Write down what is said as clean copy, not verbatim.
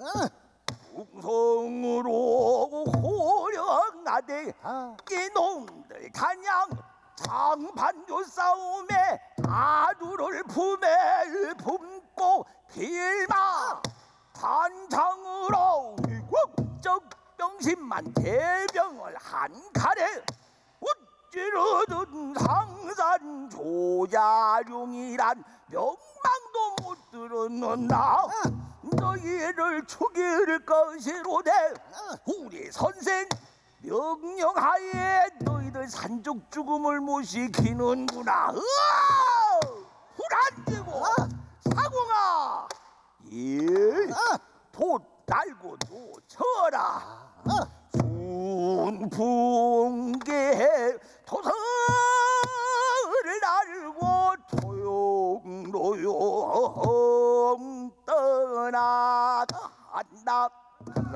궁성으로 호령하되 이놈들 단양 장판교 싸움에 아두를 품에 품고 빌마 단장으로 적병신만 대병을 한 칼에 어찌르든 상산 조자룡이란 명망도 못 들었는다. 너희를 죽일 것이로되 우리 선생 명령하에 너희들 산적 죽음을 못 시키는구나. 후란지고 사공아, 돛 달고 놓쳐라. 순풍계 도성을 달고 조용조용 떠나간다.